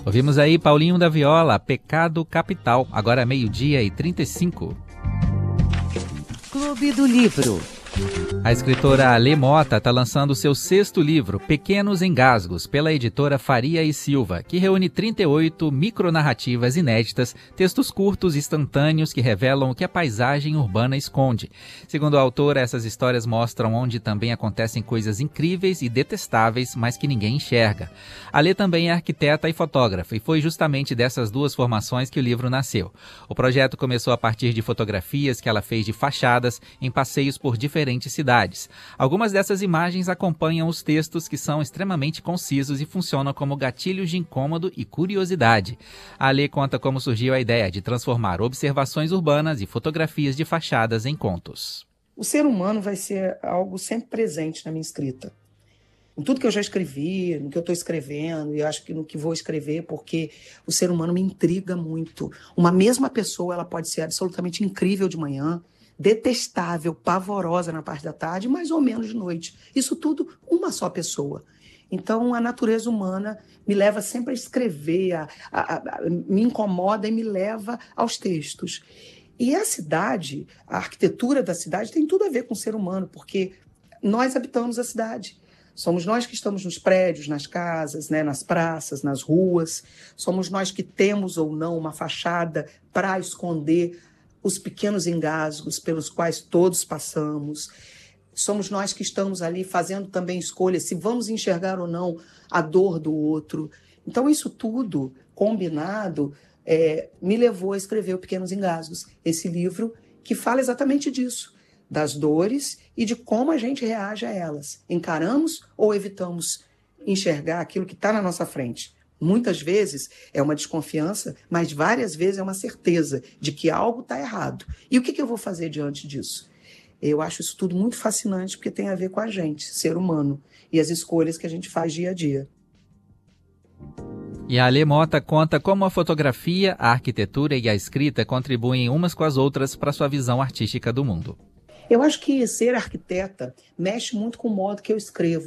Ouvimos aí Paulinho da Viola, Pecado Capital, agora 12h35. Clube do Livro. A escritora Alê Mota está lançando seu 6º livro, Pequenos Engasgos, pela editora Faria e Silva, que reúne 38 micronarrativas inéditas, textos curtos e instantâneos que revelam o que a paisagem urbana esconde. Segundo a autora, essas histórias mostram onde também acontecem coisas incríveis e detestáveis, mas que ninguém enxerga. Alê também é arquiteta e fotógrafa, e foi justamente dessas duas formações que o livro nasceu. O projeto começou a partir de fotografias que ela fez de fachadas em passeios por diferentes cidades. Algumas dessas imagens acompanham os textos, que são extremamente concisos e funcionam como gatilhos de incômodo e curiosidade. A Alê conta como surgiu a ideia de transformar observações urbanas e fotografias de fachadas em contos. O ser humano vai ser algo sempre presente na minha escrita. Em tudo que eu já escrevi, no que eu estou escrevendo, e eu acho que no que vou escrever, porque o ser humano me intriga muito. Uma mesma pessoa, ela pode ser absolutamente incrível de manhã, detestável, pavorosa na parte da tarde, mais ou menos de noite. Isso tudo, uma só pessoa. Então, a natureza humana me leva sempre a escrever, me incomoda e me leva aos textos. E a cidade, a arquitetura da cidade tem tudo a ver com o ser humano, porque nós habitamos a cidade. Somos nós que estamos nos prédios, nas casas, né, nas praças, nas ruas. Somos nós que temos ou não uma fachada para esconder os pequenos engasgos pelos quais todos passamos. Somos nós que estamos ali fazendo também escolhas se vamos enxergar ou não a dor do outro. Então, isso tudo combinado me levou a escrever o Pequenos Engasgos, esse livro que fala exatamente disso, das dores e de como a gente reage a elas. Encaramos ou evitamos enxergar aquilo que está na nossa frente? Muitas vezes é uma desconfiança, mas várias vezes é uma certeza de que algo está errado. E o que eu vou fazer diante disso? Eu acho isso tudo muito fascinante, porque tem a ver com a gente, ser humano, e as escolhas que a gente faz dia a dia. E a Alê Mota conta como a fotografia, a arquitetura e a escrita contribuem umas com as outras para sua visão artística do mundo. Eu acho que ser arquiteta mexe muito com o modo que eu escrevo.